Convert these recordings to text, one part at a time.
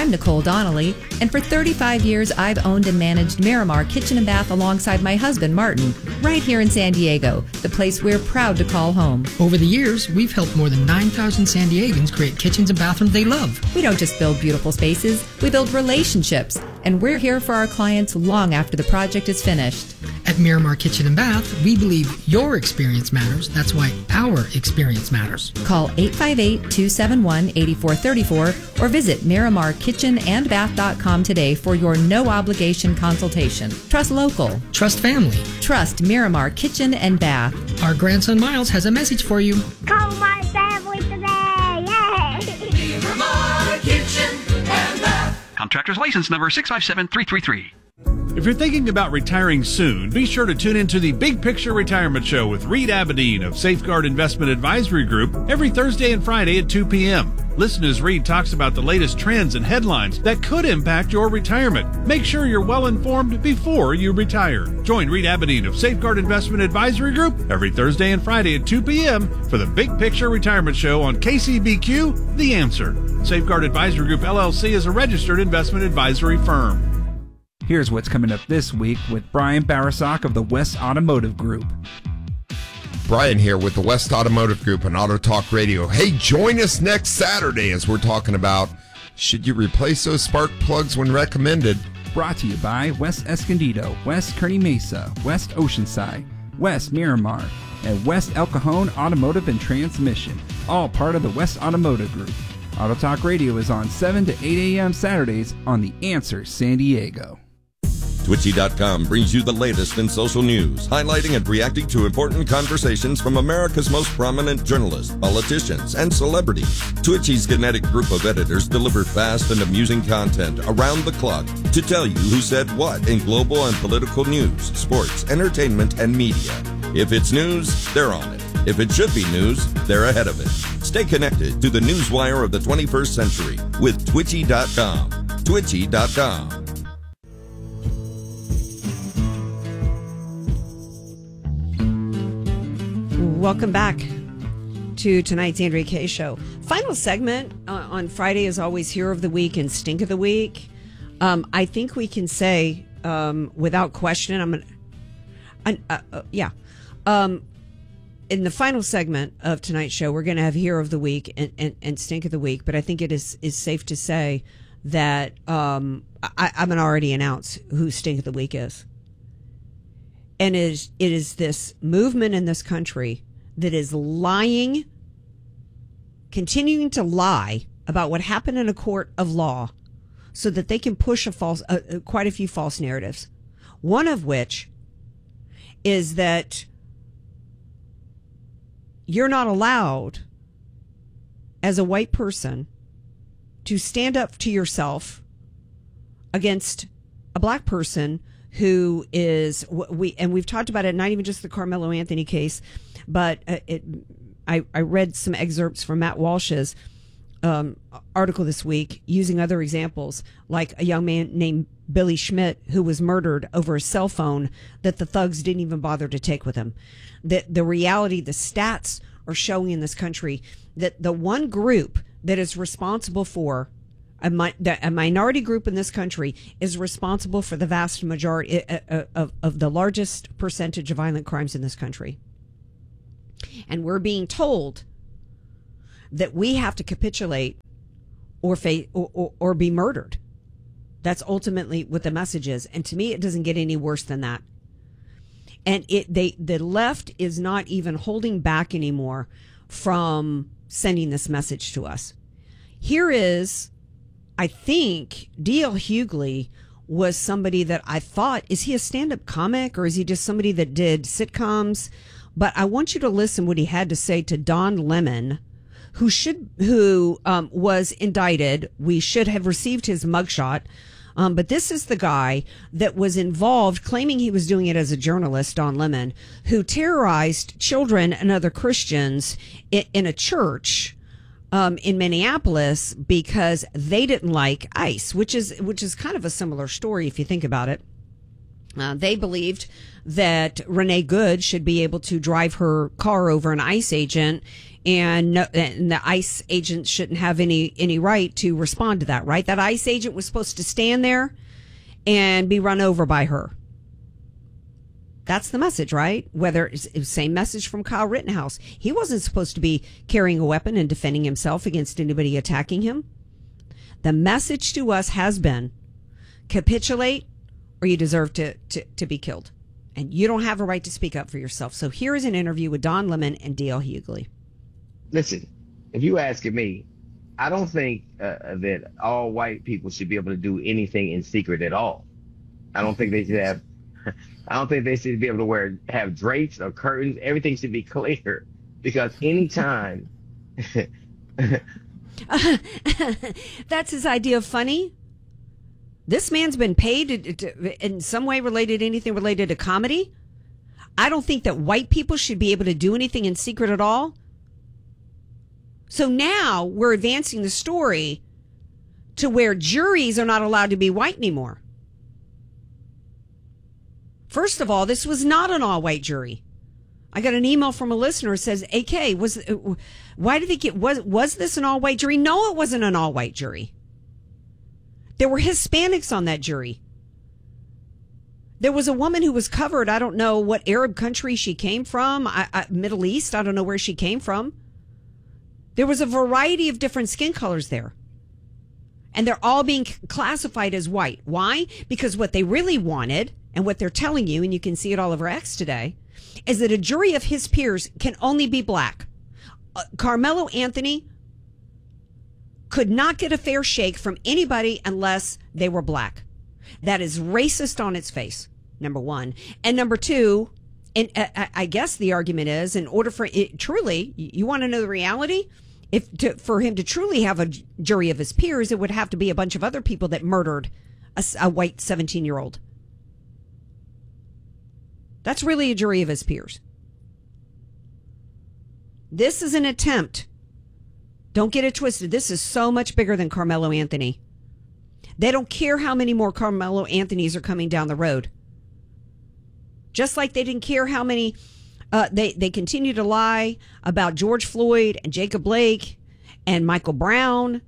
I'm Nicole Donnelly, and for 35 years I've owned and managed Miramar Kitchen and Bath alongside my husband Martin, right here in San Diego, the place we're proud to call home. Over the years, we've helped more than 9,000 San Diegans create kitchens and bathrooms they love. We don't just build beautiful spaces, we build relationships, and we're here for our clients long after the project is finished. At Miramar Kitchen and Bath, we believe your experience matters. That's why our experience matters. Call 858-271-8434 or visit MiramarKitchenandBath.com today for your no-obligation consultation. Trust local. Trust family. Trust Miramar Kitchen and Bath. Our grandson Miles has a message for you. Call my family today! Yay! Miramar Kitchen and Bath. Contractor's license number 657333. If you're thinking about retiring soon, be sure to tune into the Big Picture Retirement Show with Reed Abedin of Safeguard Investment Advisory Group every Thursday and Friday at 2 p.m. Listen as Reed talks about the latest trends and headlines that could impact your retirement. Make sure you're well informed before you retire. Join Reed Abedin of Safeguard Investment Advisory Group every Thursday and Friday at 2 p.m. for the Big Picture Retirement Show on KCBQ, The Answer. Safeguard Advisory Group, LLC is a registered investment advisory firm. Here's what's coming up this week with Brian Barasak of the West Automotive Group. Brian here with the West Automotive Group on Auto Talk Radio. Hey, join us next Saturday as we're talking about should you replace those spark plugs when recommended. Brought to you by West Escondido, West Kearney Mesa, West Oceanside, West Miramar, and West El Cajon Automotive and Transmission, all part of the West Automotive Group. Auto Talk Radio is on 7 to 8 a.m. Saturdays on The Answer San Diego. Twitchy.com brings you the latest in social news, highlighting and reacting to important conversations from America's most prominent journalists, politicians, and celebrities. Twitchy's kinetic group of editors deliver fast and amusing content around the clock to tell you who said what in global and political news, sports, entertainment, and media. If it's news, they're on it. If it should be news, they're ahead of it. Stay connected to the newswire of the 21st century with Twitchy.com. Twitchy.com. Welcome back to tonight's Andrea Kaye Show. Final segment on Friday is always Hero of the Week and Stink of the Week. I think we can say without question, in the final segment of tonight's show, we're going to have Hero of the Week and Stink of the Week. But I think it is safe to say that I'm going to already announce who Stink of the Week is. And it is this movement in this country that is lying, continuing to lie about what happened in a court of law so that they can push quite a few false narratives. One of which is that you're not allowed as a white person to stand up to yourself against a black person who is we've talked about it, not even just the Carmelo Anthony case, but I read some excerpts from Matt Walsh's article this week using other examples, like a young man named Billy Schmidt who was murdered over a cell phone that the thugs didn't even bother to take with him. The reality, the stats are showing in this country that the one group that is responsible for a minority group in this country is responsible for the vast majority of the largest percentage of violent crimes in this country. And we're being told that we have to capitulate or be murdered. That's ultimately what the message is. And to me, it doesn't get any worse than that. And the left is not even holding back anymore from sending this message to us. Here is, I think D.L. Hughley was somebody that I thought, is he a stand-up comic or is he just somebody that did sitcoms? But I want you to listen what he had to say to Don Lemon, who was indicted. We should have received his mugshot. But this is the guy that was involved, claiming he was doing it as a journalist, Don Lemon, who terrorized children and other Christians in a church in Minneapolis because they didn't like ICE, which is kind of a similar story if you think about it. They believed that Renee Good should be able to drive her car over an ICE agent, and the ICE agent shouldn't have any right to respond to that, right? That ICE agent was supposed to stand there and be run over by her. That's the message, right? Whether it's the same message from Kyle Rittenhouse. He wasn't supposed to be carrying a weapon and defending himself against anybody attacking him. The message to us has been capitulate or you deserve to be killed. And you don't have a right to speak up for yourself. So here is an interview with Don Lemon and D.L. Hughley. Listen, if you asking me, I don't think that all white people should be able to do anything in secret at all. I don't think they should have. I don't think they should be able to have drapes or curtains. Everything should be clear, because anytime. That's his idea of funny. This man's been paid to, in some way anything related to comedy. I don't think that white people should be able to do anything in secret at all. So now we're advancing the story to where juries are not allowed to be white anymore. First of all, this was not an all-white jury. I got an email from a listener who says, AK, was this an all-white jury? No, it wasn't an all-white jury. There were Hispanics on that jury. There was a woman who was covered. I don't know what Arab country she came from. Middle East. I don't know where she came from. There was a variety of different skin colors there. And they're all being classified as white. Why? Because what they really wanted, and what they're telling you, and you can see it all over X today, is that a jury of his peers can only be black. Carmelo Anthony could not get a fair shake from anybody unless they were black. That is racist on its face, number one. And number two, and I guess the argument is, in order for it truly, you want to know the reality? For him to truly have a jury of his peers, it would have to be a bunch of other people that murdered a white 17-year-old. That's really a jury of his peers. This is an attempt. Don't get it twisted. This is so much bigger than Carmelo Anthony. They don't care how many more Carmelo Anthonys are coming down the road. Just like they didn't care how many, they continue to lie about George Floyd and Jacob Blake and Michael Brown.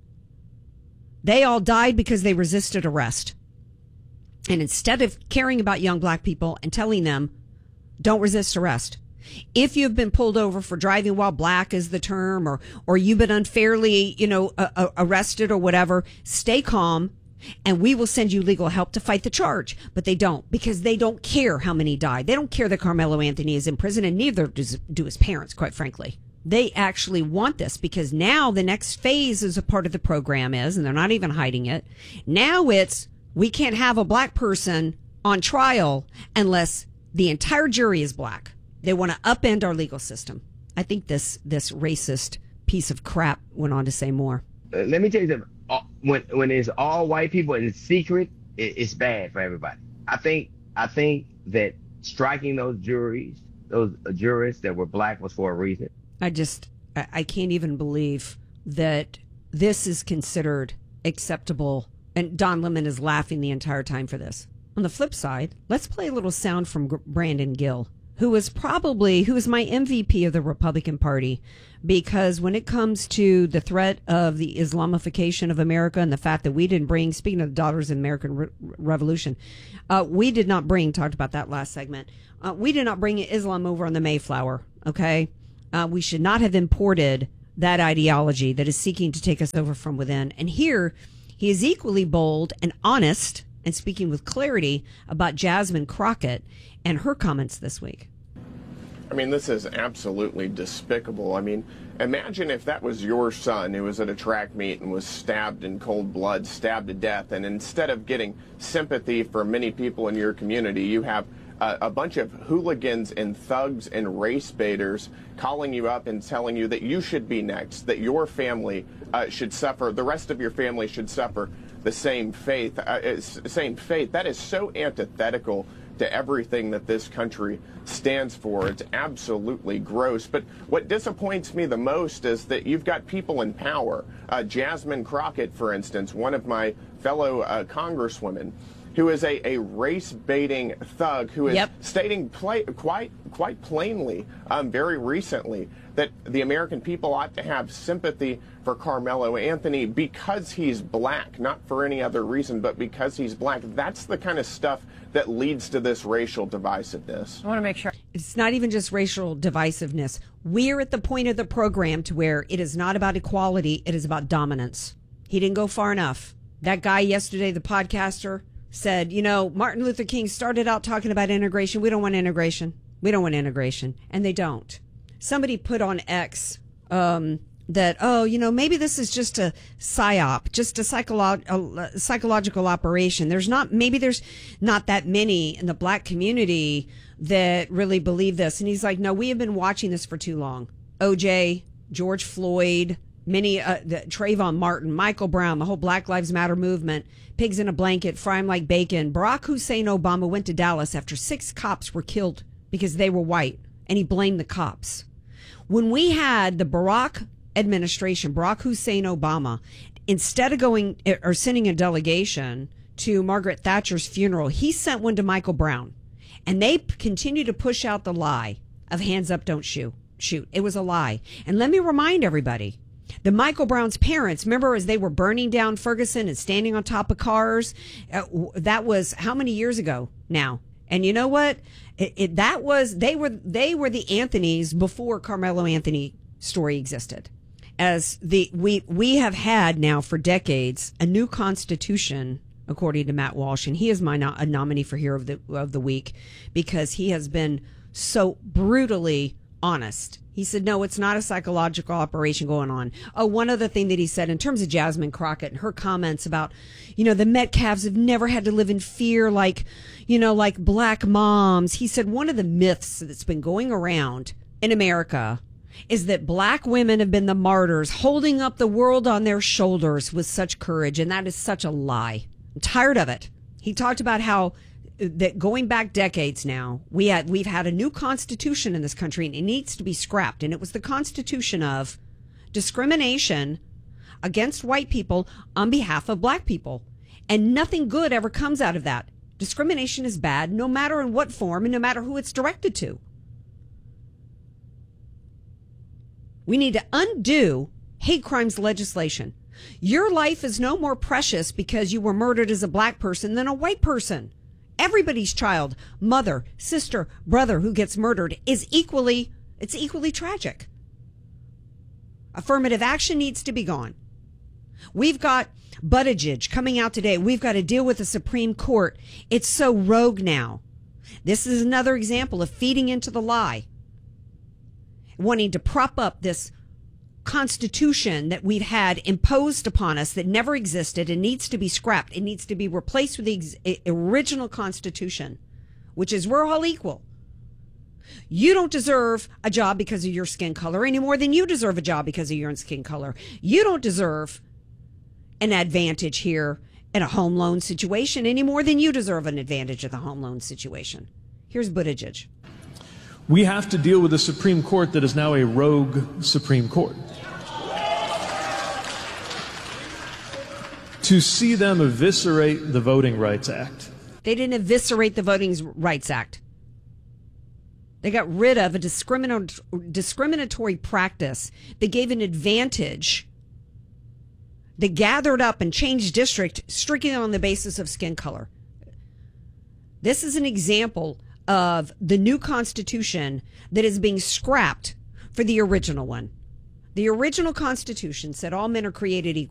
They all died because they resisted arrest. And instead of caring about young black people and telling them, don't resist arrest. If you've been pulled over for driving while black is the term, or you've been unfairly, arrested or whatever, stay calm and we will send you legal help to fight the charge. But they don't, because they don't care how many died. They don't care that Carmelo Anthony is in prison, and neither do his parents, quite frankly. They actually want this, because now the next phase as a part of the program is, and they're not even hiding it, now it's, we can't have a black person on trial unless the entire jury is black. They want to upend our legal system. I think this racist piece of crap went on to say more. Let me tell you something. When it's all white people in secret, it's bad for everybody. I think that striking those jurists that were black was for a reason. I can't even believe that this is considered acceptable. And Don Lemon is laughing the entire time for this. On the flip side, let's play a little sound from Brandon Gill, who is my MVP of the Republican Party, because when it comes to the threat of the Islamification of America and the fact that we didn't bring, speaking of the Daughters of the American Revolution, we did not bring, talked about that last segment, we did not bring Islam over on the Mayflower, okay? We should not have imported that ideology that is seeking to take us over from within. And here, he is equally bold and honest and speaking with clarity about Jasmine Crockett and her comments this week. I mean, this is absolutely despicable. I mean, imagine if that was your son who was at a track meet and was stabbed in cold blood, stabbed to death, and instead of getting sympathy for many people in your community, you have a bunch of hooligans and thugs and race baiters calling you up and telling you that you should be next, that your family should suffer, the rest of your family should suffer the same fate. That is so antithetical to everything that this country stands for. It's absolutely gross. But what disappoints me the most is that you've got people in power. Jasmine Crockett, for instance, one of my fellow congresswomen, who is a race-baiting thug who is stating quite plainly very recently that the American people ought to have sympathy for Carmelo Anthony because he's black, not for any other reason, but because he's black. That's the kind of stuff that leads to this racial divisiveness. I want to make sure. It's not even just racial divisiveness. We're at the point of the program to where it is not about equality, it is about dominance. He didn't go far enough. That guy yesterday, the podcaster, said, Martin Luther King started out talking about integration. We don't want integration. We don't want integration. And they don't. Somebody put on X that, maybe this is just a psyop, just a psychological operation. There's not that many in the black community that really believe this. And he's like, no, we have been watching this for too long. OJ, George Floyd, Trayvon Martin, Michael Brown, the whole Black Lives Matter movement, pigs in a blanket, fry 'em like bacon. Barack Hussein Obama went to Dallas after 6 cops were killed because they were white, and he blamed the cops. When we had the Barack administration, Barack Hussein Obama, instead of going or sending a delegation to Margaret Thatcher's funeral, he sent one to Michael Brown. And they continue to push out the lie of hands up, don't shoot. It was a lie. And let me remind everybody, the Michael Brown's parents, remember as they were burning down Ferguson and standing on top of cars? That was how many years ago now? And you know what? They were the Anthonys before Carmelo Anthony story existed. As we have had now for decades a new constitution, according to Matt Walsh, and he is my a nominee for Hero of the Week because he has been so brutally honest. He said, no, it's not a psychological operation going on. Oh, one other thing that he said in terms of Jasmine Crockett and her comments about, the Metcalfs have never had to live in fear like black moms. He said one of the myths that's been going around in America is that black women have been the martyrs holding up the world on their shoulders with such courage. And that is such a lie. I'm tired of it. He talked about how that going back decades now, we've had a new constitution in this country and it needs to be scrapped. And it was the constitution of discrimination against white people on behalf of black people. And nothing good ever comes out of that. Discrimination is bad, no matter in what form and no matter who it's directed to. We need to undo hate crimes legislation. Your life is no more precious because you were murdered as a black person than a white person. Everybody's child, mother, sister, brother who gets murdered is equally tragic. Affirmative action needs to be gone. We've got Buttigieg coming out today. We've got to deal with the Supreme Court. It's so rogue now. This is another example of feeding into the lie. Wanting to prop up this constitution that we've had imposed upon us that never existed and needs to be scrapped. It needs to be replaced with the original constitution, which is we're all equal. You don't deserve a job because of your skin color any more than you deserve a job because of your skin color. You don't deserve an advantage here in a home loan situation any more than you deserve an advantage of the home loan situation. Here's Buttigieg. We have to deal with a Supreme Court that is now a rogue Supreme Court. To see them eviscerate the Voting Rights Act. They didn't eviscerate the Voting Rights Act. They got rid of a discriminatory practice that gave an advantage. They gathered up and changed district strictly on the basis of skin color. This is an example of the new Constitution that is being scrapped for the original one. The original Constitution said all men are created equal.